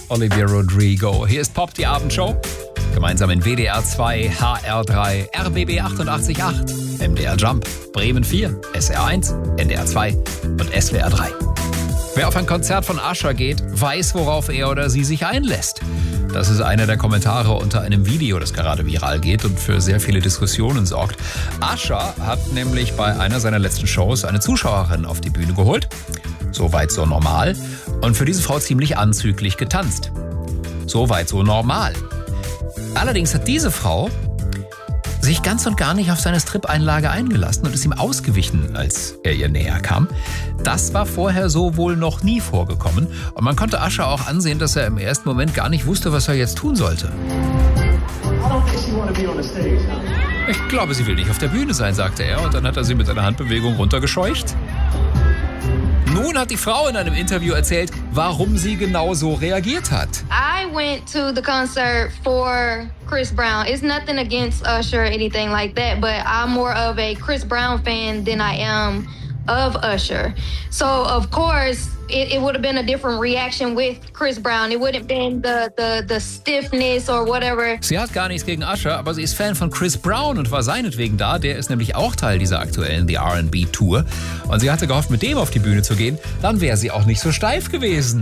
Olivia Rodrigo. Hier ist Pop, die Abendshow. Gemeinsam in WDR 2, HR 3, RBB 88.8, MDR Jump, Bremen 4, SR 1, NDR 2 und SWR 3. Wer auf ein Konzert von Usher geht, weiß, worauf er oder sie sich einlässt. Das ist einer der Kommentare unter einem Video, das gerade viral geht und für sehr viele Diskussionen sorgt. Usher hat nämlich bei einer seiner letzten Shows eine Zuschauerin auf die Bühne geholt. So weit, so normal. Und für diese Frau ziemlich anzüglich getanzt. So weit, so normal. Allerdings hat diese Frau sich ganz und gar nicht auf seine Strip-Einlage eingelassen und ist ihm ausgewichen, als er ihr näher kam. Das war vorher so wohl noch nie vorgekommen. Und man konnte Usher auch ansehen, dass er im ersten Moment gar nicht wusste, was er jetzt tun sollte. Ich glaube, sie will nicht auf der Bühne sein, sagte er. Und dann hat er sie mit einer Handbewegung runtergescheucht. Nun hat die Frau in einem Interview erzählt, warum sie genau so reagiert hat. I went to the concert for Chris Brown. It's nothing against Usher or anything like that, but I'm more of a Chris Brown fan than I am of Usher. So, of course, it would have been a different reaction with Chris Brown. It wouldn't have been the stiffness or whatever. Sie hat gar nichts gegen Usher, aber sie ist Fan von Chris Brown und war seinetwegen da. Der ist nämlich auch Teil dieser aktuellen The R&B Tour. Und sie hatte gehofft, mit dem auf die Bühne zu gehen. Dann wäre sie auch nicht so steif gewesen.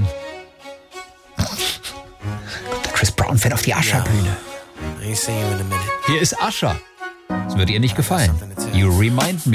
Der Chris Brown-Fan auf die Usher-Bühne. Hier ist Usher. Das wird ihr nicht gefallen. You Remind Me.